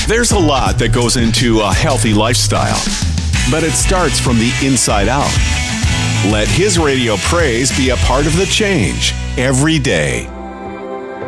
There's a lot that goes into a healthy lifestyle, but it starts from the inside out. Let his radio praise be a part of the change every day.